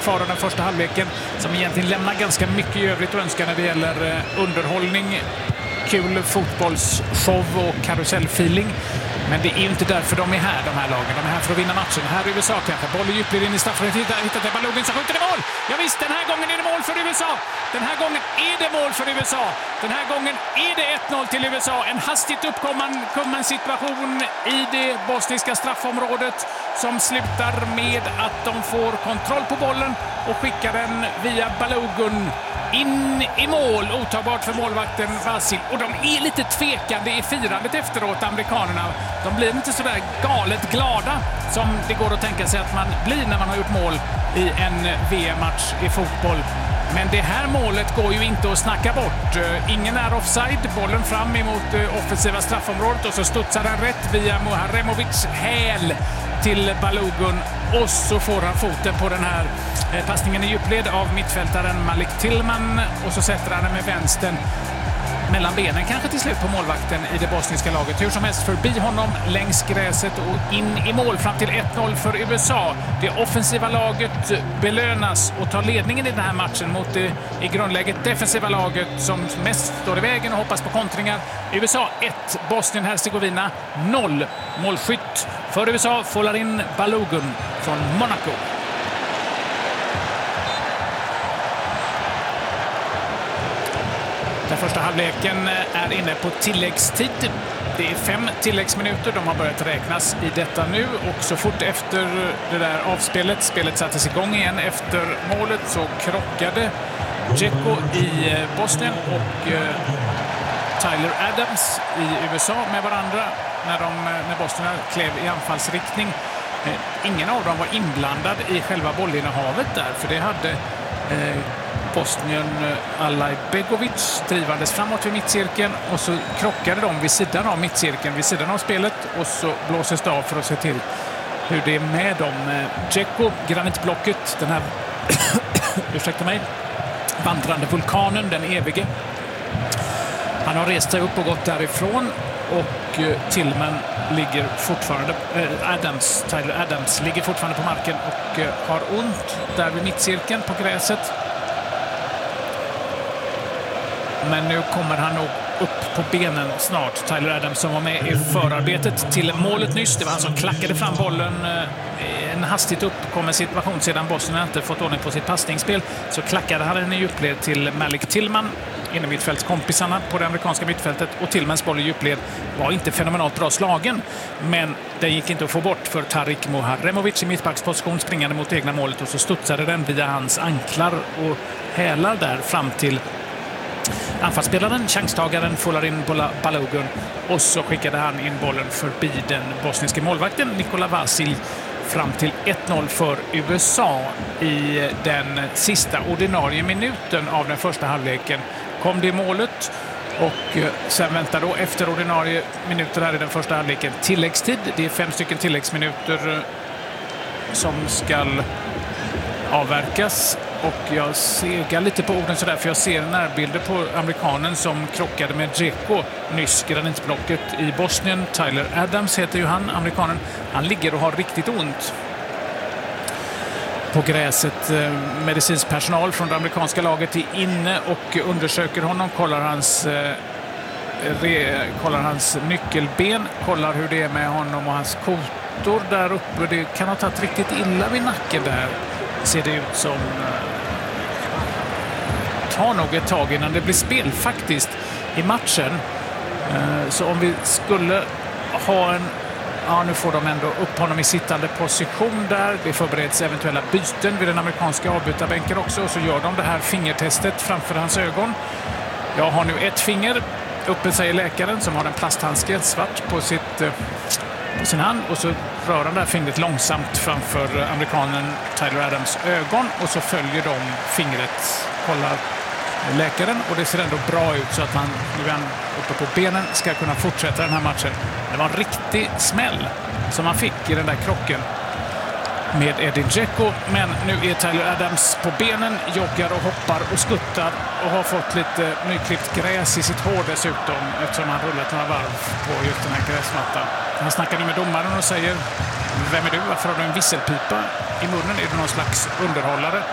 kvar av den första halvleken som egentligen lämnar ganska mycket i övrigt att önska när det gäller underhållning, kul fotbollsshow och karusellfeeling. Men det är ju inte därför de är här, de här lagen. De är här för att vinna matchen. Här är USA kanske. Boll i djupled in i straffområdet. Hittat det. Balogun som skjuter i mål. Ja visst, den här gången är det mål för USA. Den här gången är det mål för USA. Den här gången är det 1-0 till USA. En hastigt uppkommen situation i det bosniska straffområdet som slutar med att de får kontroll på bollen och skickar den via Balogun in i mål, otagbart för målvakten Vasil. Och de är lite tvekande i firandet efteråt, amerikanerna. De blir inte så där galet glada som det går att tänka sig att man blir när man har gjort mål i en VM-match i fotboll. Men det här målet går ju inte att snacka bort. Ingen är offside, bollen fram emot offensiva straffområdet och så studsar den rätt via Muharemovics häl till Balogun och så får han foten på den här passningen i djupled av mittfältaren Malik Tillman och så sätter han den med vänstern mellan benen, kanske till slut på målvakten i det bosniska laget. Hur som helst förbi honom längs gräset och in i mål fram till 1-0 för USA. Det offensiva laget belönas och tar ledningen i den här matchen mot det i grundläget defensiva laget som mest står i vägen och hoppas på kontringar. USA 1, Bosnien-Herzegovina 0. Målskytt för USA Folarin Balogun från Monaco. Den första halvleken är inne på tilläggstid. Det är 5 tilläggsminuter. De har börjat räknas i detta nu. Och så fort efter det där avspelet, spelet sattes igång igen efter målet, så krockade Dzeko i Bosnien och Tyler Adams i USA med varandra när Bosnien klev i anfallsriktning. Ingen av dem var inblandad i själva bollinnehavet där, för det hade Bosnien Alaj Begovic drivandes framåt vid mittcirkeln och så krockade de vid sidan av mittcirkeln, vid sidan av spelet, och så blåses det av för att se till hur det är med dem. Dzeko, granitblocket, den här ursäkta mig, vandrande vulkanen, den evige. Han har rest sig upp och gått därifrån och Tillman ligger fortfarande, Tyler Adams ligger fortfarande på marken och har ont där vid mittcirkeln på gräset. Men nu kommer han nog upp på benen snart. Tyler Adams som var med i förarbetet till målet nyss. Det var han som klackade fram bollen. En hastigt uppkommen situation sedan Bosnien inte fått ordning på sitt passningsspel. Så klackade han den i djupled till Malik Tillman, inom mittfältskompisarna på det amerikanska mittfältet. Och Tillmans boll i djupled var inte fenomenalt bra slagen. Men den gick inte att få bort för Tarik Muharemovic i mittbacksposition springande mot egna målet. Och så studsade den via hans anklar och hälar där fram till anfallsspelaren, chanstagaren Folarin Balogun, och så skickade han in bollen förbi den bosniska målvakten Nikola Vasil fram till 1-0 för USA. I den sista ordinarie minuten av den första halvleken kom det målet och sen väntar då efter ordinarie minuter här i den första halvleken tilläggstid. Det är 5 stycken tilläggsminuter som ska avverkas. Och jag segar lite på orden sådär, för jag ser närbilder på amerikanen som krockade med Dzeko nyss, granitblocket i Bosnien. Tyler Adams heter ju han, amerikanen. Han ligger och har riktigt ont på gräset. Medicinsk personal från det amerikanska laget är inne och undersöker honom, kollar hans nyckelben, kollar hur det är med honom och hans kotor där uppe. Det kan ha tagit riktigt illa vid nacken där, ser det ut som. Tar nog ett tag innan det blir spel faktiskt i matchen. Så om vi skulle ha nu får de ändå upp honom i sittande position där. Det förbereds eventuella byten vid den amerikanska avbytarbänken också, och så gör de det här fingertestet framför hans ögon. Jag har nu ett finger uppe, säger läkaren, som har en plasthandske svart på sin hand, och så rör han det här fingret långsamt framför amerikanen Tyler Adams ögon, och så följer de fingret, kollar läkaren, och det ser ändå bra ut så att man nu uppe på benen ska kunna fortsätta den här matchen. Det var en riktig smäll som man fick i den där krocken med Edin Dzeko, men nu är Tyler Adams på benen, joggar och hoppar och skuttar och har fått lite nyklippt gräs i sitt hår dessutom, eftersom han rullat några varv på just den här gräsmattan. Han snackar nu med domaren och säger: vem är du? Varför har du en visselpipa i munnen? Är du någon slags underhållare?